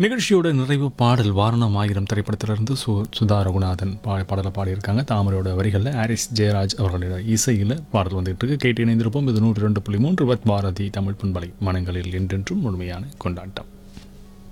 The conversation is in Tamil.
நிகழ்ச்சியோட நிறைவு பாடல் வாரணம் ஆயிரம் திரைப்படத்திலிருந்து சுதா ரகுநாதன் பாடலை பாடியிருக்காங்க. தாமரையோட வரிகளில் ஹாரிஸ் ஜெயராஜ் அவர்களோட இசையில் பாடல் வந்துட்டு இருக்கு. கேட்டு இணைந்திருப்போம். இது 102.3 பாரதி தமிழ் பண்பலை மனங்களில் என்றென்றும் முழுமையான கொண்டாட்டம்.